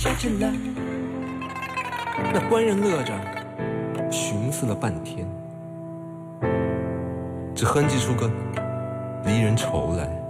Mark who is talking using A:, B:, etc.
A: 笑起来。那官人乐着，寻思了半天，只哼唧出个离人愁来。